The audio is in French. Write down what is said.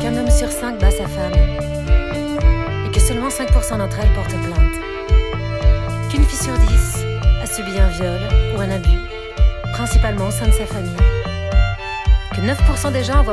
qu'un homme sur 5 bat sa femme et que seulement 5% d'entre elles portent plainte. Qu'une fille sur 10 a subi un viol ou un abus, principalement au sein de sa famille. Que 9% des gens envoient